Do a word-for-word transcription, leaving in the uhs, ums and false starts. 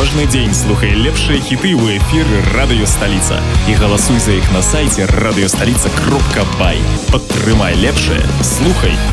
Кожны дзень слухай лепшыя хіты ў эфіры радыёсталіца і галасуй за іх на сайце радыёсталіца кропка бай. Падтрымай лепшае, слухай